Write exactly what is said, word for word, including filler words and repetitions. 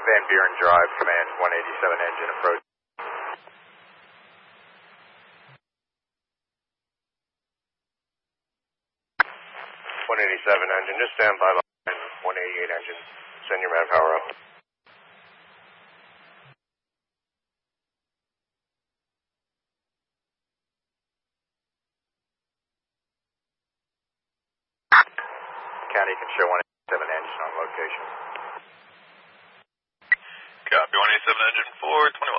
Van Buren Drive, command one eighty-seven engine approach. one eighty-seven engine, just stand by line. one eighty-eight engine, send your manpower up. County can show one eighty-seven engine on location. Copy, one eighty-seven engine, four twenty.